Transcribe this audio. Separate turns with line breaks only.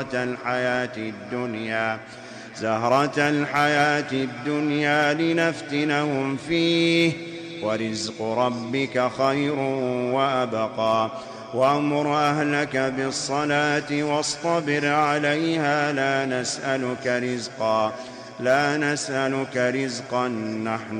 زهرة الحياة الدنيا لنفتنهم فيه ورزق ربك خير وأبقى وأمر أهلك بالصلاة واصطبر عليها لا نسألك رزقا نحن